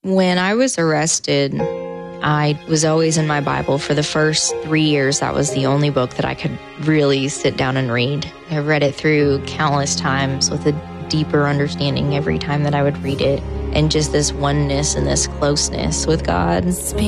When I was arrested, I was always in my Bible. For the first 3 years, that was the only book that I could really sit down and read. I read it through countless times with a deeper understanding every time that I would read it, and just this oneness and this closeness with God.